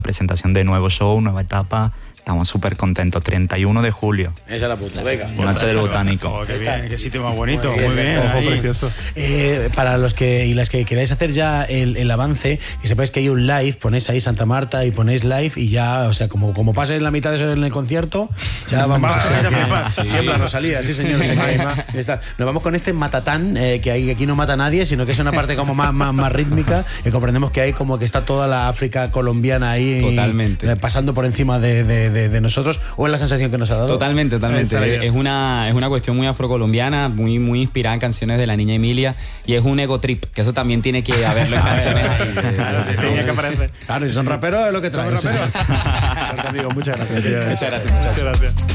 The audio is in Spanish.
presentación de nuevo show, nueva etapa. Estamos súper contentos. 31 de julio. Esa es la puta, venga. Noche del Botánico. Oh, qué bien, qué sitio más bonito. Muy bien, Ojo ahí. precioso. Para los que y las que queráis hacer ya el avance, y sepáis que hay un live, ponéis ahí Santa Marta y ponéis live y ya, o sea, como pases la mitad de eso en el concierto, ya vamos Tiembla Rosalía, sí señor. Nos vamos con este matatán, que aquí no mata a nadie, sino que es una parte como más rítmica, y comprendemos que hay como que está toda la África colombiana ahí. Totalmente. Pasando por encima de nosotros, o es la sensación que nos ha dado. Totalmente. Es una cuestión muy afrocolombiana, muy inspirada en canciones de la niña Emilia, y es un ego trip, que eso también tiene que haberlo en canciones. Tenía que aparecer. Claro, si son raperos es lo que traen. Amigo, muchas gracias. Muchas gracias.